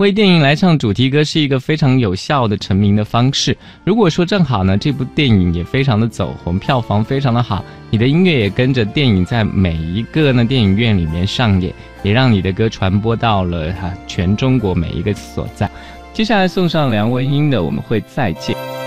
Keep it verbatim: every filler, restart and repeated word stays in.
为电影来唱主题歌是一个非常有效的成名的方式。如果说正好呢，这部电影也非常的走红，票房非常的好，你的音乐也跟着电影在每一个呢电影院里面上演，也让你的歌传播到了、啊、全中国每一个所在。接下来送上梁文音的《我们会再见》。